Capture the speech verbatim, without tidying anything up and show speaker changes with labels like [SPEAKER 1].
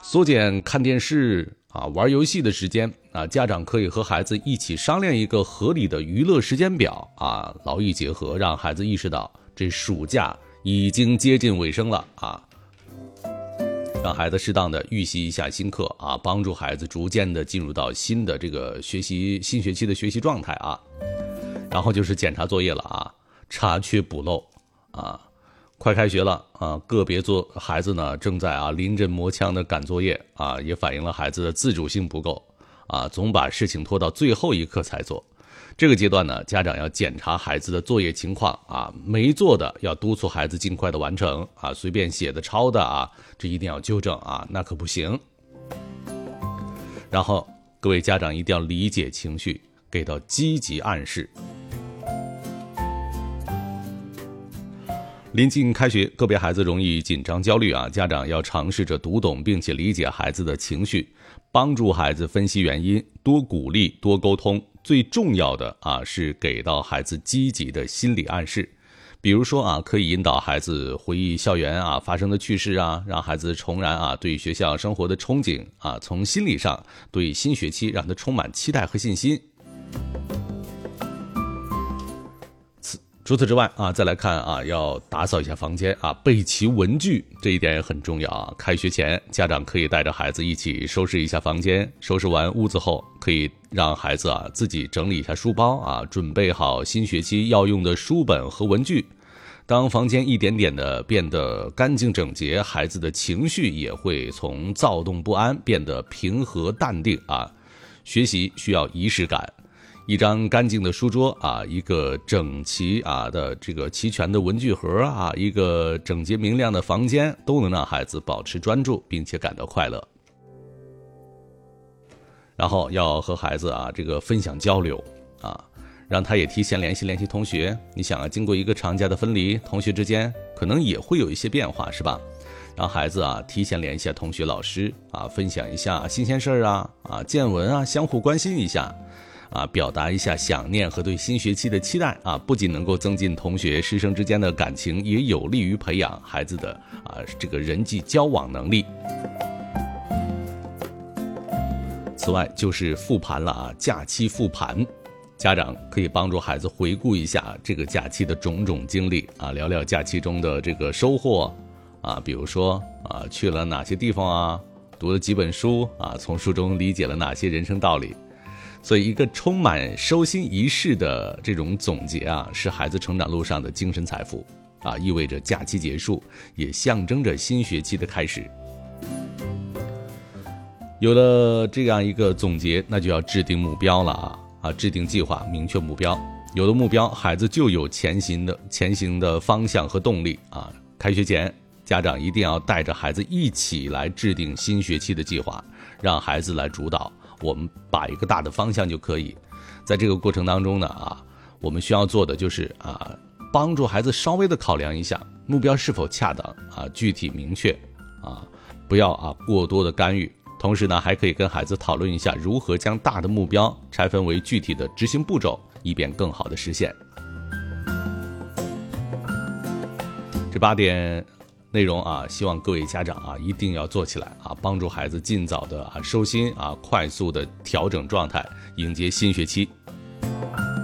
[SPEAKER 1] 缩减看电视啊、玩游戏的时间啊，家长可以和孩子一起商量一个合理的娱乐时间表啊，劳逸结合，让孩子意识到这暑假已经接近尾声了啊，让孩子适当的预习一下新课啊，帮助孩子逐渐的进入到新的这个学习新学期的学习状态啊。然后就是检查作业了啊，查缺补漏啊。快开学了啊，个别做孩子呢正在啊临阵磨枪的赶作业啊，也反映了孩子的自主性不够啊，总把事情拖到最后一刻才做。这个阶段呢，家长要检查孩子的作业情况啊，没做的要督促孩子尽快的完成啊，随便写的抄的啊，这一定要纠正啊，那可不行。然后各位家长一定要理解情绪，给到积极暗示。临近开学，个别孩子容易紧张焦虑啊，家长要尝试着读懂并且理解孩子的情绪，帮助孩子分析原因，多鼓励，多沟通。最重要的啊是给到孩子积极的心理暗示，比如说啊，可以引导孩子回忆校园啊发生的趣事啊，让孩子重燃啊对学校生活的憧憬啊，从心理上对新学期让他充满期待和信心。除此之外啊，再来看啊，要打扫一下房间啊，备齐文具，这一点也很重要啊。开学前，家长可以带着孩子一起收拾一下房间，收拾完屋子后，可以让孩子啊自己整理一下书包啊，准备好新学期要用的书本和文具。当房间一点点的变得干净整洁，孩子的情绪也会从躁动不安变得平和淡定啊。学习需要仪式感。一张干净的书桌啊，一个整齐啊的这个齐全的文具盒啊，一个整洁明亮的房间，都能让孩子保持专注，并且感到快乐。然后要和孩子啊这个分享交流啊，让他也提前联系联系同学。你想啊，经过一个长假的分离，同学之间可能也会有一些变化，是吧？让孩子啊提前联系同学老师啊，分享一下新鲜事儿啊啊见闻啊，相互关心一下。啊，表达一下想念和对新学期的期待啊，不仅能够增进同学师生之间的感情，也有利于培养孩子的啊这个人际交往能力。此外就是复盘了啊，假期复盘，家长可以帮助孩子回顾一下这个假期的种种经历啊，聊聊假期中的这个收获啊，比如说啊去了哪些地方啊，读了几本书啊，从书中理解了哪些人生道理。所以一个充满收心仪式的这种总结啊，是孩子成长路上的精神财富啊，意味着假期结束，也象征着新学期的开始。有了这样一个总结，那就要制定目标了啊啊，制定计划，明确目标。有了目标，孩子就有前行的前行的方向和动力啊。开学前，家长一定要带着孩子一起来制定新学期的计划，让孩子来主导。我们把一个大的方向就可以，在这个过程当中呢啊，我们需要做的就是啊，帮助孩子稍微的考量一下目标是否恰当啊，具体明确啊，不要啊过多的干预。同时呢，还可以跟孩子讨论一下如何将大的目标拆分为具体的执行步骤，以便更好的实现。这八点内容啊，希望各位家长啊一定要做起来啊，帮助孩子尽早的啊收心啊，快速的调整状态，迎接新学期。